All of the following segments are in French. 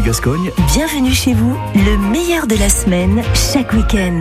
Gascogne. Bienvenue chez vous, le meilleur de la semaine, chaque week-end.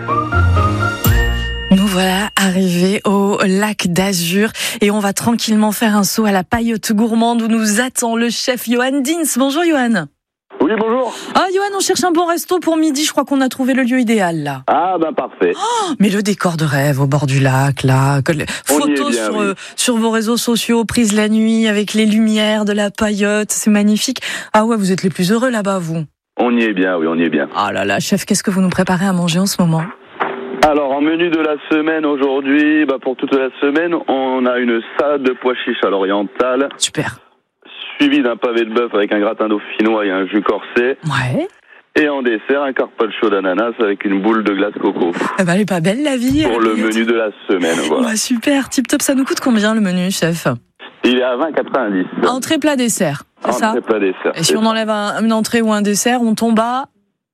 Nous voilà arrivés au lac d'Azur et on va tranquillement faire un saut à la paillote gourmande où nous attend le chef Johan Dins. Bonjour Johan. Oui, bonjour. Ah Johan, on cherche un bon resto pour midi, je crois qu'on a trouvé le lieu idéal là. Ah ben parfait. Oh, mais le décor de rêve au bord du lac là, photos sur vos réseaux sociaux, prises la nuit avec les lumières de la paillote, c'est magnifique. Ah ouais, vous êtes les plus heureux là-bas vous. On y est bien, oui, on y est bien. Ah là là, chef, qu'est-ce que vous nous préparez à manger en ce moment ? Alors, en menu de la semaine aujourd'hui, pour toute la semaine, on a une salade de pois chiches à l'orientale. Super. Suivi d'un pavé de bœuf avec un gratin dauphinois et un jus corsé. Ouais. Et en dessert, un carpaccio d'ananas avec une boule de glace coco. Eh ben, elle est pas belle la vie. Pour le menu de la semaine, voilà. Ouais, super, tip top. Ça nous coûte combien le menu, chef ? Il est à 20,90. Entrée, plat, dessert. C'est ça ? Entrée, plat, dessert. Et si on enlève une entrée ou un dessert, on tombe à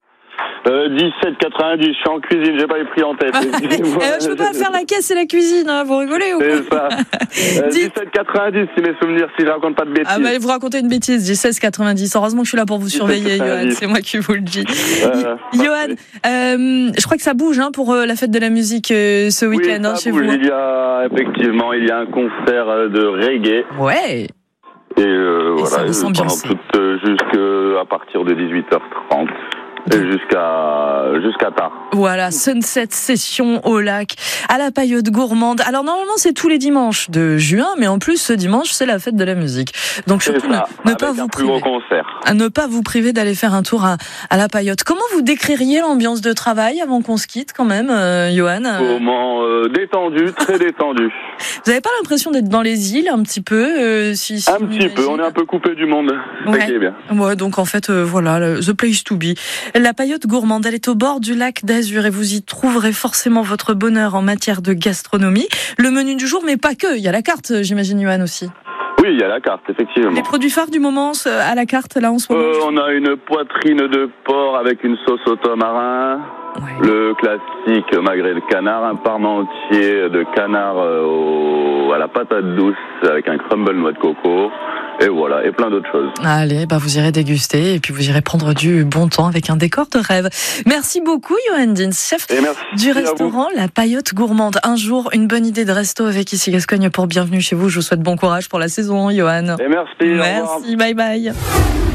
17,90. Je suis en cuisine, j'ai pas les prix en tête. Je peux pas faire la caisse et la cuisine, hein, vous rigolez ou quoi ? C'est ça. 17,90 si mes souvenirs, si je raconte pas de bêtises. Ah bah vous racontez une bêtise, 16,90. Heureusement que je suis là pour vous surveiller, Johan, c'est moi qui vous le dis. Johan, je crois que ça bouge pour la fête de la musique ce week-end chez vous. Il y a effectivement un concert de reggae. Ouais. Et voilà, pendant jusqu'à partir de 18h30. Et jusqu'à tard. Voilà, Sunset Session au lac, à la paillote gourmande. Alors normalement c'est tous les dimanches de juin, mais en plus ce dimanche c'est la fête de la musique. Donc surtout ne pas vous priver. À ne pas vous priver d'aller faire un tour à la paillote. Comment vous décririez l'ambiance de travail avant qu'on se quitte quand même, Johan ? Moment détendu, très détendu. Vous n'avez pas l'impression d'être dans les îles un petit peu Un petit peu, on est un peu coupé du monde. Ouais. C'est bien. Ouais, donc en fait voilà, the place to be. La paillote gourmande, elle est au bord du lac d'Azur et vous y trouverez forcément votre bonheur en matière de gastronomie. Le menu du jour, mais pas que, il y a la carte, j'imagine, Johan, aussi. Oui, il y a la carte, effectivement. Les produits phares du moment à la carte, là, en ce moment on a une poitrine de porc avec une sauce au thon marin. Ouais. Le classique magret de canard, un parmentier de canard à la patate douce avec un crumble noix de coco. Et voilà, et plein d'autres choses. Allez, vous irez déguster et puis vous irez prendre du bon temps avec un décor de rêve. Merci beaucoup, Johan Dins, chef du restaurant La Paillote Gourmande. Un jour, une bonne idée de resto avec Ici Gascogne pour Bienvenue chez vous. Je vous souhaite bon courage pour la saison, Johan. Et merci. Merci, bye bye.